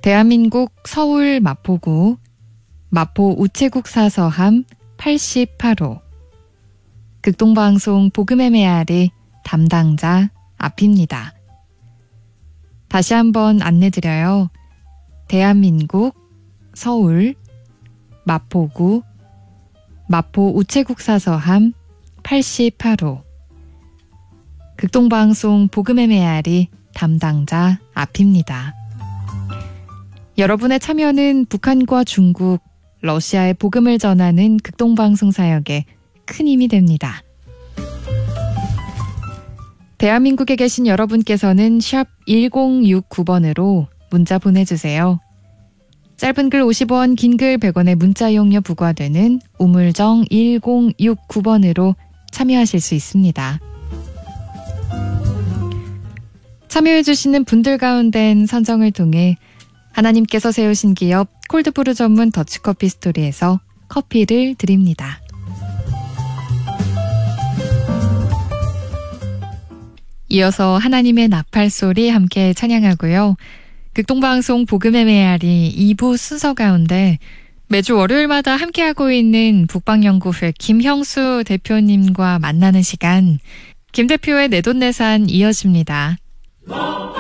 대한민국 서울 마포구 마포 우체국 사서함 88호 극동방송 복음의 메아리 담당자 앞입니다. 다시 한번 안내드려요. 대한민국 서울 마포구 마포 우체국 사서함 88호 극동방송 복음의 메아리 담당자 앞입니다. 여러분의 참여는 북한과 중국, 러시아의 복음을 전하는 극동방송 사역에 큰 힘이 됩니다. 대한민국에 계신 여러분께서는 샵 1069번으로 문자 보내주세요. 짧은 글 50원, 긴 글 100원의 문자 이용료 부과되는 우물정 1069번으로 참여하실 수 있습니다. 참여해주시는 분들 가운데는 선정을 통해 하나님께서 세우신 기업 콜드브루 전문 더치커피 스토리에서 커피를 드립니다. 이어서 하나님의 나팔소리 함께 찬양하고요. 극동방송 복음의 메아리 2부 순서 가운데 매주 월요일마다 함께하고 있는 북방연구회 김형수 대표님과 만나는 시간, 김 대표의 내돈내산 이어집니다.